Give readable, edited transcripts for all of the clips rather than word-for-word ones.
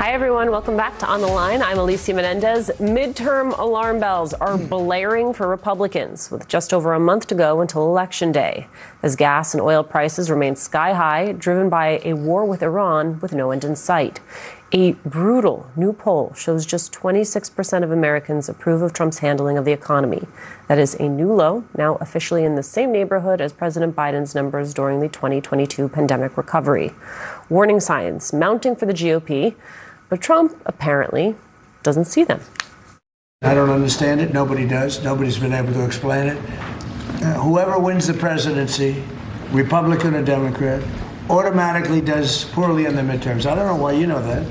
Hi, everyone. Welcome back to On the Line. I'm Alicia Menendez. Midterm alarm bells are blaring for Republicans with just over a month to go until Election Day, as gas and oil prices remain sky high, driven by a war with Iran with no end in sight. A brutal new poll shows just 26% of Americans approve of Trump's handling of the economy. That is a new low, now officially in the same neighborhood as President Biden's numbers during the 2022 pandemic recovery. Warning signs mounting for the GOP, but Trump apparently doesn't see them. I don't understand it. Nobody does. Nobody's been able to explain it. Whoever wins the presidency, Republican or Democrat, automatically does poorly in the midterms. I don't know why you know that.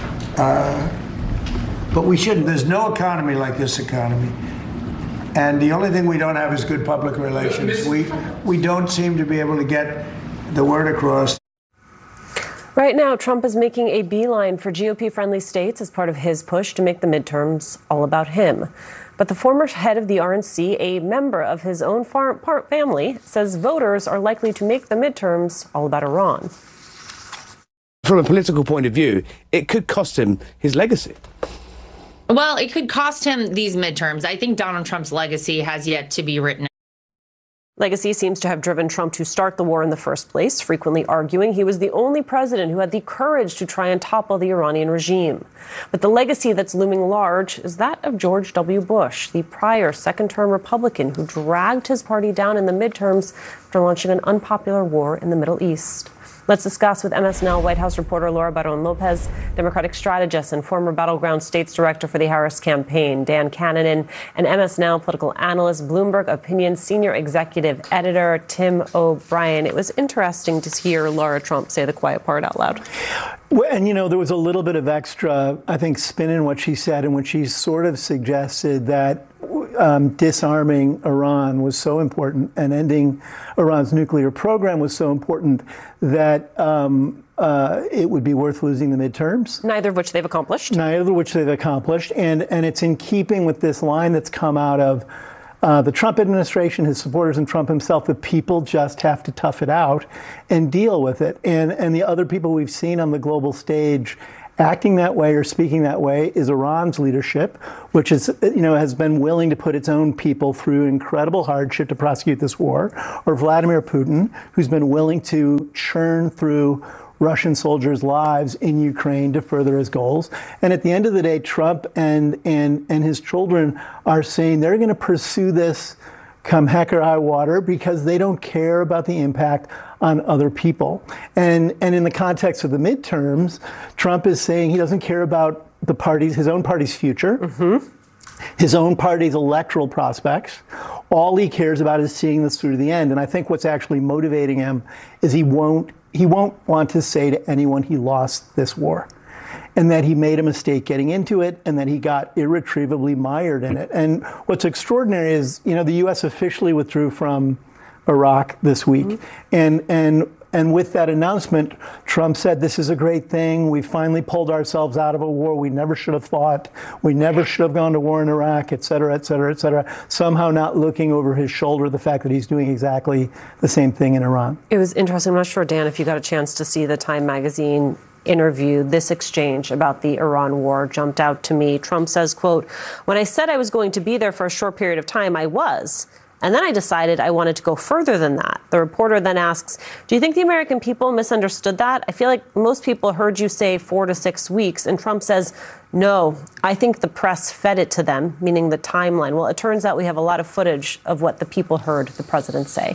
But we shouldn't. There's no economy like this economy. And the only thing we don't have is good public relations. We don't seem to be able to get the word across. Right now, Trump is making a beeline for GOP-friendly states as part of his push to make the midterms all about him. But the former head of the RNC, a member of his own family, says voters are likely to make the midterms all about Iran. From a political point of view, it could cost him his legacy. Well, it could cost him these midterms. I think Donald Trump's legacy has yet to be written. Legacy seems to have driven Trump to start the war in the first place, frequently arguing he was the only president who had the courage to try and topple the Iranian regime. But the legacy that's looming large is that of George W. Bush, the prior second-term Republican who dragged his party down in the midterms after launching an unpopular war in the Middle East. Let's discuss with MS Now White House reporter Laura Barron Lopez, Democratic strategist and former Battleground States Director for the Harris campaign, Dan Cannon, and MS Now political analyst, Bloomberg Opinion Senior Executive Editor Tim O'Brien. It was interesting to hear Laura Trump say the quiet part out loud. Well, and, you know, there was a little bit of extra, I think, spin in what she said, and when she sort of suggested that disarming Iran was so important and ending Iran's nuclear program was so important that it would be worth losing the midterms. Neither of which they've accomplished. Neither of which they've accomplished. And it's in keeping with this line that's come out of the Trump administration, his supporters, and Trump himself. The people just have to tough it out and deal with it. And the other people we've seen on the global stage acting that way or speaking that way is Iran's leadership, which is, has been willing to put its own people through incredible hardship to prosecute this war, or Vladimir Putin, who's been willing to churn through Russian soldiers' lives in Ukraine to further his goals. And at the end of the day, Trump and his children are saying they're going to pursue this come heck or high water because they don't care about the impact on other people. And in the context of the midterms, Trump is saying he doesn't care about his own party's future, his own party's electoral prospects. All he cares about is seeing this through to the end. And I think what's actually motivating him is he won't want to say to anyone he lost this war, and that he made a mistake getting into it, and that he got irretrievably mired in it. And what's extraordinary is, the U.S. officially withdrew from Iraq this week. And with that announcement, Trump said, this is a great thing. We finally pulled ourselves out of a war we never should have fought. We never should have gone to war in Iraq, et cetera, et cetera, et cetera. Somehow not looking over his shoulder the fact that he's doing exactly the same thing in Iran. It was interesting. I'm not sure, Dan, if you got a chance to see the Time magazine interview. This exchange about the Iran war jumped out to me. Trump says, quote, "When I said I was going to be there for a short period of time, I was. And then I decided I wanted to go further than that." The reporter then asks, "Do you think the American people misunderstood that? I feel like most people heard you say 4 to 6 weeks." And Trump says, "No, I think the press fed it to them," meaning the timeline. Well, it turns out we have a lot of footage of what the people heard the president say.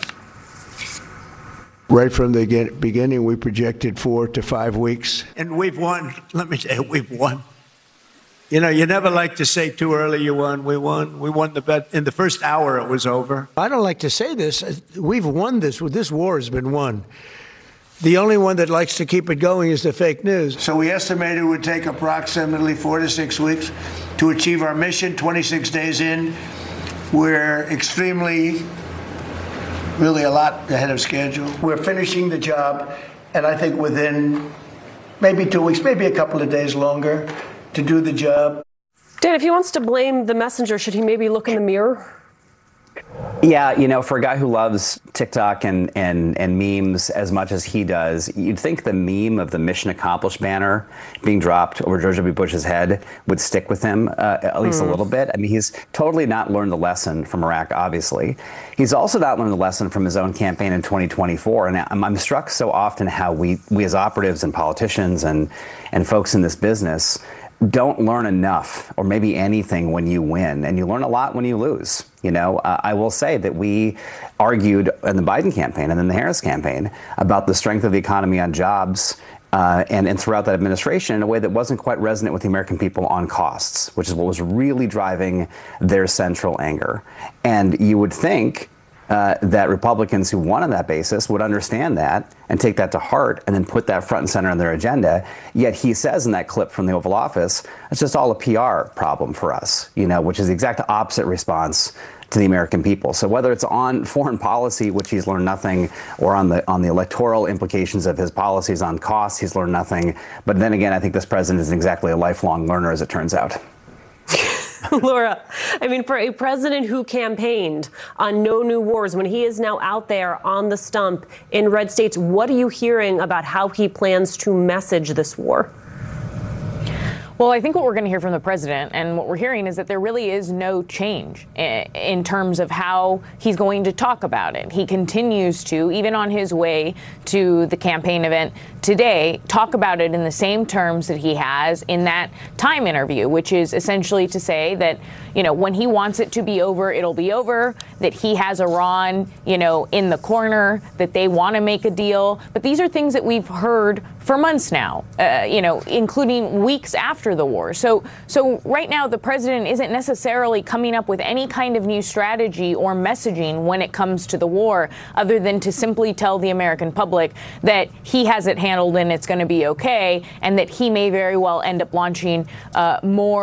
Right from the beginning, we projected 4 to 5 weeks. And we've won. Let me tell you, we've won. You never like to say too early you won. We won. We won the bet. In the first hour, it was over. I don't like to say this. We've won this. This war has been won. The only one that likes to keep it going is the fake news. So we estimated it would take approximately 4 to 6 weeks to achieve our mission. 26 days in, we're really a lot ahead of schedule. We're finishing the job, and I think within maybe 2 weeks, maybe a couple of days longer, to do the job. Dan, if he wants to blame the messenger, should he maybe look in the mirror? Yeah, for a guy who loves TikTok and memes as much as he does, you'd think the meme of the mission accomplished banner being dropped over George W. Bush's head would stick with him at least a little bit. I mean, he's totally not learned the lesson from Iraq, obviously. He's also not learned the lesson from his own campaign in 2024. And I'm struck so often how we as operatives and politicians and folks in this business don't learn enough or maybe anything when you win, and you learn a lot when you lose. I will say that we argued in the Biden campaign and then the Harris campaign about the strength of the economy on jobs and throughout that administration in a way that wasn't quite resonant with the American people on costs, which is what was really driving their central anger. And you would think that Republicans who won on that basis would understand that and take that to heart and then put that front and center on their agenda. Yet he says in that clip from the Oval Office, it's just all a PR problem for us, which is the exact opposite response to the American people. So whether it's on foreign policy, which he's learned nothing, or on the electoral implications of his policies on costs, he's learned nothing. But then again, I think this president isn't exactly a lifelong learner, as it turns out. Laura, I mean, for a president who campaigned on no new wars, when he is now out there on the stump in red states, what are you hearing about how he plans to message this war? Well, I think what we're going to hear from the president and what we're hearing is that there really is no change in terms of how he's going to talk about it. He continues to, even on his way to the campaign event today, talk about it in the same terms that he has in that Time interview, which is essentially to say that, when he wants it to be over, it'll be over, that he has Iran, in the corner, that they want to make a deal. But these are things that we've heard for months now, including weeks after the war. So right now, the president isn't necessarily coming up with any kind of new strategy or messaging when it comes to the war, other than to simply tell the American public that he has it handled and it's going to be okay, and that he may very well end up launching a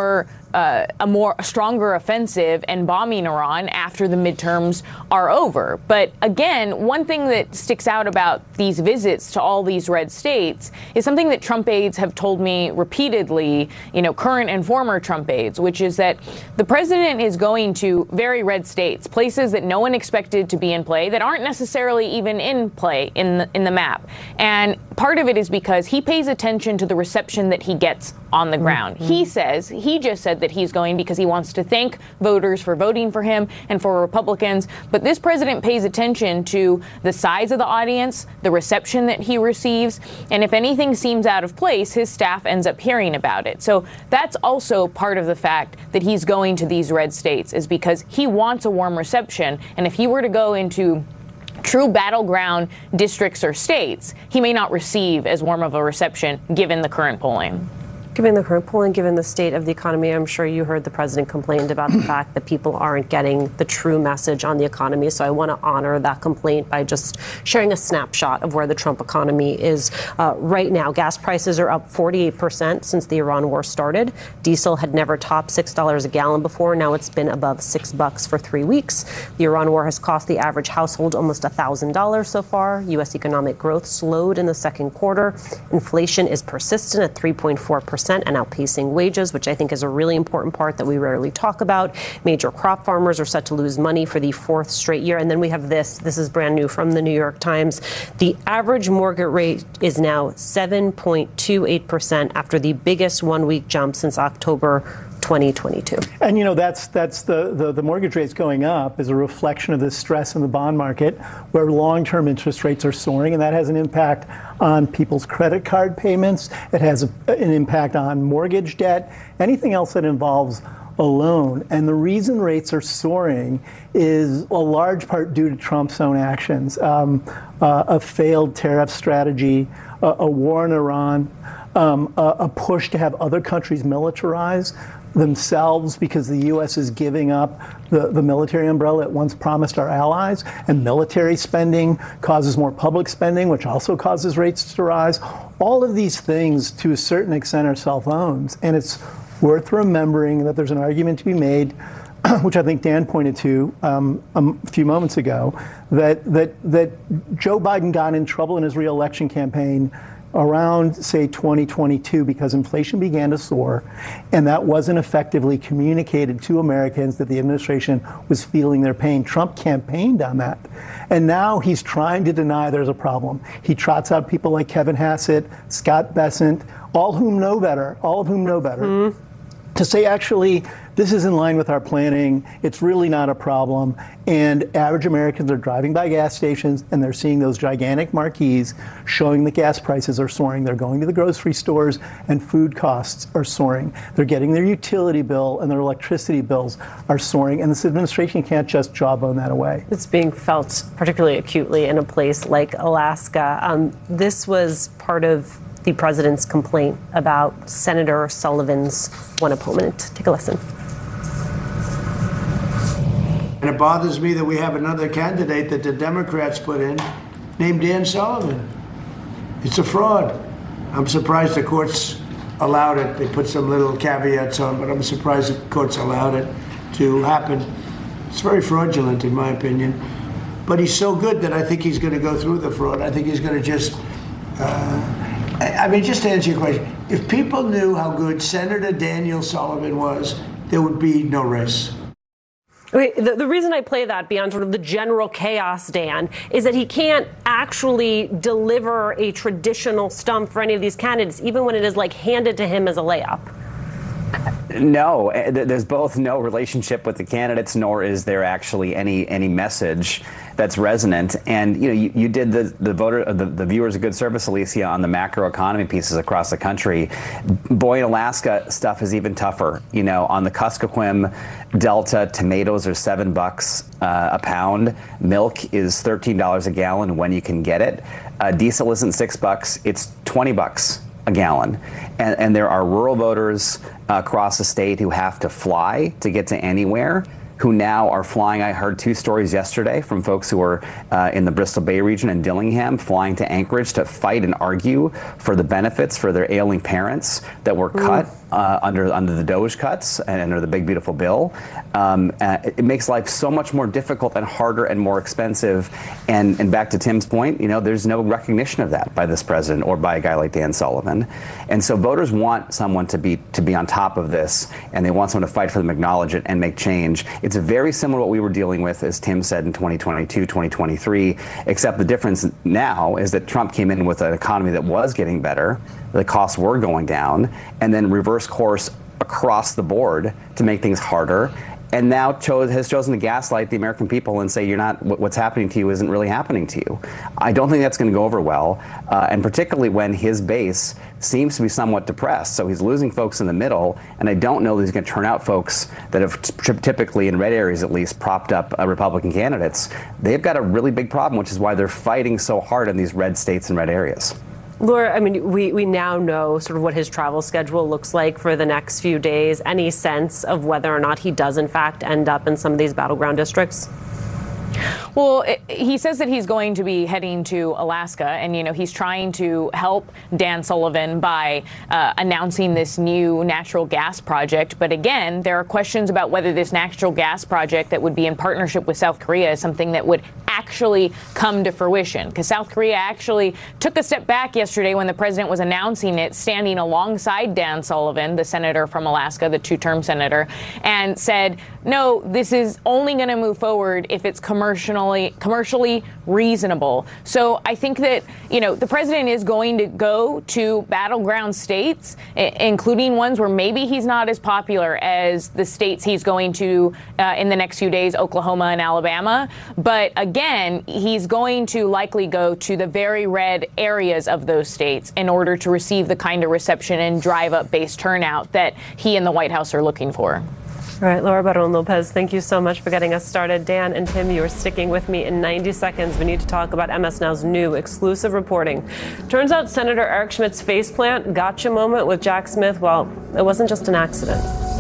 stronger offensive and bombing Iran after the midterms are over. But again, one thing that sticks out about these visits to all these red states is something that Trump aides have told me repeatedly, current and former Trump aides, which is that the president is going to very red states, places that no one expected to be in play, that aren't necessarily even in play in the map. And part of it is because he pays attention to the reception that he gets on the ground. He just said that he's going because he wants to thank voters for voting for him and for Republicans. But this president pays attention to the size of the audience, the reception that he receives, and if anything seems out of place, his staff ends up hearing about it. So that's also part of the fact that he's going to these red states, is because he wants a warm reception. And if he were to go into true battleground districts or states, he may not receive as warm of a reception given the current polling. Given the current polling, given the state of the economy, I'm sure you heard the president complained about the fact that people aren't getting the true message on the economy. So I want to honor that complaint by just sharing a snapshot of where the Trump economy is right now. Gas prices are up 48% since the Iran war started. Diesel had never topped $6 a gallon before. Now it's been above $6 for 3 weeks. The Iran war has cost the average household almost $1,000 so far. U.S. economic growth slowed in the second quarter. Inflation is persistent at 3.4%. And outpacing wages, which I think is a really important part that we rarely talk about. Major crop farmers are set to lose money for the fourth straight year. And then we have this is brand new from the New York Times. The average mortgage rate is now 7.28% after the biggest 1 week jump since October 2022. And that's the mortgage rates going up is a reflection of this stress in the bond market, where long-term interest rates are soaring, and that has an impact on people's credit card payments. It has an impact on mortgage debt, anything else that involves a loan. And the reason rates are soaring is a large part due to Trump's own actions, a failed tariff strategy, a war in Iran, a push to have other countries militarize themselves because the U.S. is giving up the military umbrella it once promised our allies, and military spending causes more public spending, which also causes rates to rise. All of these things, to a certain extent, are self-owned, and it's worth remembering that there's an argument to be made, which I think Dan pointed to a few moments ago, that Joe Biden got in trouble in his re-election campaign around, say, 2022, because inflation began to soar, and that wasn't effectively communicated to Americans that the administration was feeling their pain. Trump campaigned on that. And now he's trying to deny there's a problem. He trots out people like Kevin Hassett, Scott Bessent, all of whom know better, to say, actually, this is in line with our planning. It's really not a problem. And average Americans are driving by gas stations and they're seeing those gigantic marquees showing that gas prices are soaring. They're going to the grocery stores and food costs are soaring. They're getting their utility bill and their electricity bills are soaring. And this administration can't just jawbone that away. It's being felt particularly acutely in a place like Alaska. This was part of the president's complaint about Senator Sullivan's one opponent. Take a listen. And it bothers me that we have another candidate that the Democrats put in named Dan Sullivan. It's a fraud. I'm surprised the courts allowed it. They put some little caveats on, but I'm surprised the courts allowed it to happen. It's very fraudulent, in my opinion. But he's so good that I think he's going to go through the fraud. I think he's going to just... just to answer your question, if people knew how good Senator Daniel Sullivan was, there would be no race. Okay, the reason I play that beyond sort of the general chaos, Dan, is that he can't actually deliver a traditional stump for any of these candidates, even when it is like handed to him as a layup. No, there's both no relationship with the candidates, nor is there actually any message that's resonant. And you did the viewers a good service, Alicia, on the macroeconomy pieces across the country. Boy, in Alaska, stuff is even tougher. On the Kuskokwim Delta, tomatoes are $7 a pound. Milk is $13 a gallon when you can get it. Diesel isn't $6; it's $20 a gallon. And there are rural voters across the state who have to fly to get to anywhere, who now are flying. I heard 2 stories yesterday from folks who are in the Bristol Bay region and Dillingham, flying to Anchorage to fight and argue for the benefits for their ailing parents that were cut under the DOGE cuts and under the Big Beautiful Bill. It makes life so much more difficult and harder and more expensive. And back to Tim's point, there's no recognition of that by this president or by a guy like Dan Sullivan. And so voters want someone to be on top of this, and they want someone to fight for them, acknowledge it, and make change. It's very similar to what we were dealing with, as Tim said, in 2022, 2023, except the difference now is that Trump came in with an economy that was getting better, the costs were going down, and then reverse course across the board to make things harder. And now has chosen to gaslight the American people and say what's happening to you isn't really happening to you. I don't think that's going to go over well, and particularly when his base seems to be somewhat depressed. So he's losing folks in the middle, and I don't know that he's going to turn out folks that have typically, in red areas at least, propped up Republican candidates. They've got a really big problem, which is why they're fighting so hard in these red states and red areas. Laura, we now know sort of what his travel schedule looks like for the next few days. Any sense of whether or not he does, in fact, end up in some of these battleground districts? Well, he says that he's going to be heading to Alaska, and, he's trying to help Dan Sullivan by announcing this new natural gas project. But again, there are questions about whether this natural gas project that would be in partnership with South Korea is something that would actually come to fruition, because South Korea actually took a step back yesterday when the president was announcing it, standing alongside Dan Sullivan, the senator from Alaska, the 2-term senator, and said, no, this is only going to move forward if it's commercially reasonable. So I think that, the president is going to go to battleground states, including ones where maybe he's not as popular as the states he's going to in the next few days, Oklahoma and Alabama. But again, he's going to likely go to the very red areas of those states in order to receive the kind of reception and drive up base turnout that he and the White House are looking for. All right, Laura Barron-Lopez, thank you so much for getting us started. Dan and Tim, you are sticking with me. In 90 seconds, we need to talk about MS Now's new exclusive reporting. Turns out Senator Eric Schmidt's faceplant gotcha moment with Jack Smith, well, it wasn't just an accident.